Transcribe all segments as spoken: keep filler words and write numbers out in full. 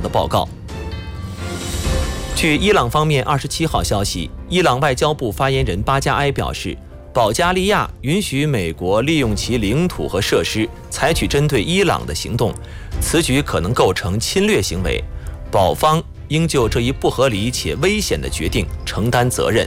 的报告。据伊朗方面二十七号消息，伊朗外交部发言人巴加埃表示，保加利亚允许美国利用其领土和设施采取针对伊朗的行动，此举可能构成侵略行为，保方应就这一不合理且危险的决定承担责任。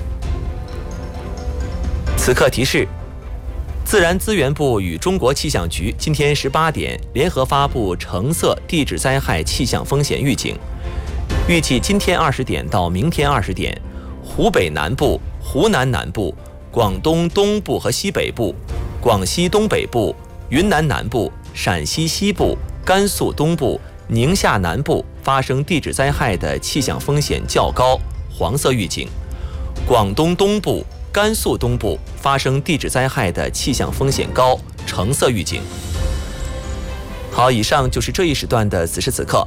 此刻提示，自然资源部与中国气象局今天十八点联合发布橙色地质灾害气象风险预警，预计今天二十点到明天二十点，湖北南部、湖南南部、广东东部和西北部、广西东北部、云南南部、陕西西部、甘肃东部、宁夏南部发生地质灾害的气象风险较高，黄色预警；广东东部、甘肃东部发生地质灾害的气象风险高，橙色预警。好，以上就是这一时段的此时此刻。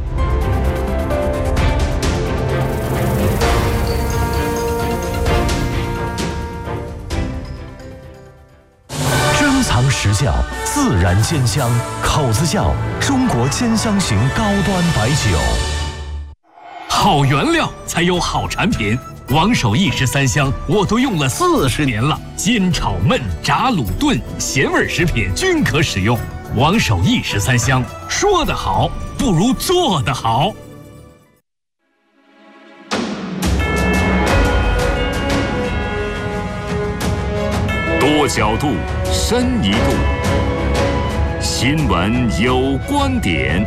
珍藏时效，自然鲜香，口子窖中国兼香型高端白酒。 好原料才有好产品。王守义十三香我都用了四十年了，煎炒焖炸卤炖咸味食品均可使用。王守义十三香，说得好不如做得好。多角度，深一度，新闻有观点。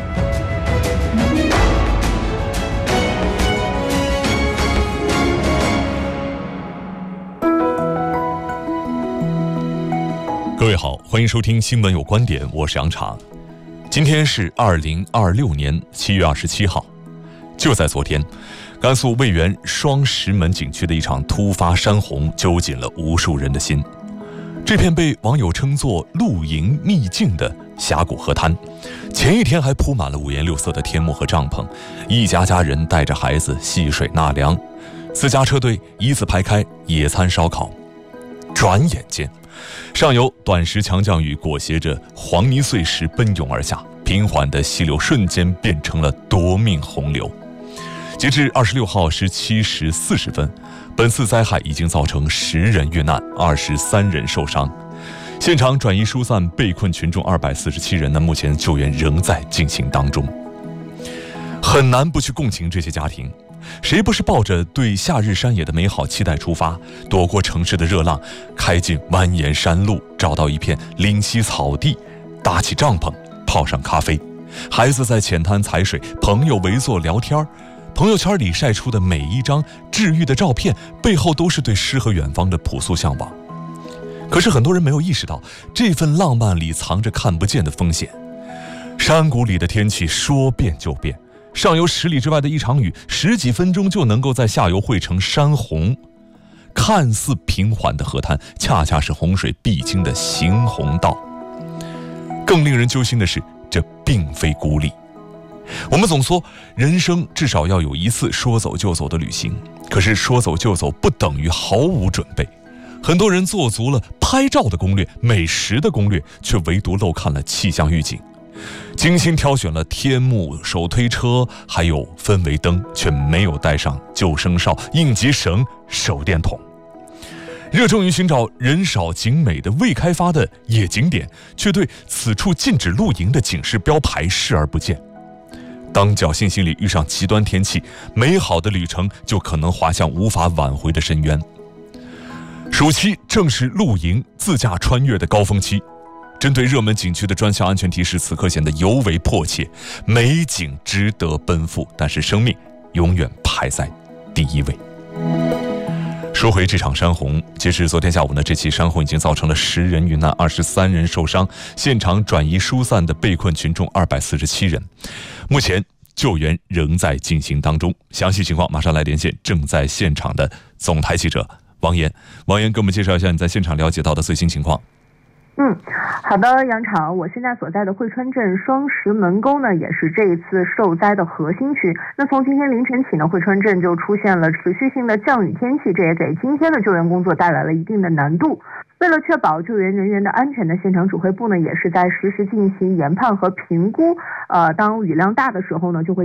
各位好，欢迎收听新闻有观点，我是杨昶。今天是二零二六年七月二十七号。就在昨天，甘肃渭源双石门景区的一场突发山洪揪紧了无数人的心。这片被网友称作露营秘境的峡谷河滩，前一天还铺满了五颜六色的天幕和帐篷，一家家人带着孩子戏水纳凉，私家车队一字排开野餐烧烤。转眼间，上游短时强降雨裹挟着黄泥碎石奔涌而下，平缓的溪流瞬间变成了夺命洪流。截至二十六号十七时四十分，本次灾害已经造成十人遇难，二十三人受伤。现场转移疏散被困群众二百四十七人呢，目前救援仍在进行当中。很难不去共情这些家庭，谁不是抱着对夏日山野的美好期待出发，躲过城市的热浪，开进蜿蜒山路，找到一片临溪草地，搭起帐篷，泡上咖啡，孩子在浅滩踩水，朋友围坐聊天，朋友圈里晒出的每一张治愈的照片，背后都是对诗和远方的朴素向往。可是很多人没有意识到，这份浪漫里藏着看不见的风险。山谷里的天气说变就变，上游十里之外的一场雨，十几分钟就能够在下游汇成山洪。看似平缓的河滩，恰恰是洪水必经的行洪道。更令人揪心的是，这并非孤立。我们总说人生至少要有一次说走就走的旅行，可是说走就走不等于毫无准备。很多人做足了拍照的攻略、美食的攻略，却唯独漏看了气象预警。精心挑选了天幕、手推车还有氛围灯，却没有带上救生哨、应急绳、手电筒。热衷于寻找人少景美的未开发的野景点，却对此处禁止露营的警示标牌视而不见。当侥幸心理遇上极端天气，美好的旅程就可能滑向无法挽回的深渊。暑期正是露营自驾穿越的高峰期，针对热门景区的专项安全提示此刻显得尤为迫切。美景值得奔赴，但是生命永远排在第一位。说回这场山洪，截至昨天下午呢，这起山洪已经造成了十人遇难，二十三人受伤，现场转移疏散的被困群众二百四十七人。目前救援仍在进行当中，详细情况马上来连线正在现场的总台记者王岩。王岩，给我们介绍一下你在现场了解到的最新情况。 嗯，好的，杨昶，我现在所在的汇川镇双石门沟呢，也是这一次受灾的核心区。那从今天凌晨起呢，汇川镇就出现了持续性的降雨天气，这也给今天的救援工作带来了一定的难度。为了确保救援人员的安全呢，现场指挥部呢也是在实时进行研判和评估。呃，当雨量大的时候呢，就会